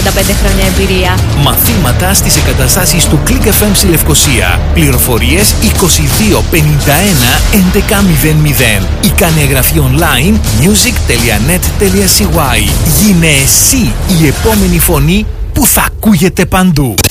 35 χρόνια εμπειρία. Μαθήματα στις εγκαταστάσεις του Click FM στη Λευκοσία. Πληροφορίες 22 51 11 00. Ή κάνε εγγραφή online music.net.cy. Γίνε εσύ η επόμενη φωνή που θα ακούγεται παντού.